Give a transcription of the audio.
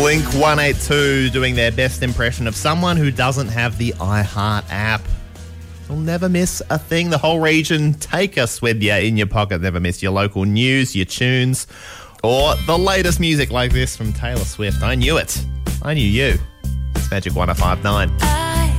Blink 182 doing their best impression of someone who doesn't have the iHeart app. You'll never miss a thing. The whole region, take us with you in your pocket. Never miss your local news, your tunes, or the latest music like this from Taylor Swift. I knew it. I knew you. It's Magic 105.9.